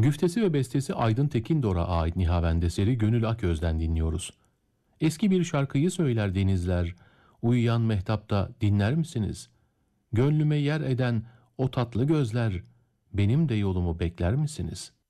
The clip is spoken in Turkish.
Güftesi ve bestesi Aydın Tekindor'a ait Nihavend eseri Gönül Aköz'den dinliyoruz. Eski bir şarkıyı söyler denizler, uyuyan mehtapta dinler misiniz? Gönlüme yer eden o tatlı gözler, benim de yolumu bekler misiniz?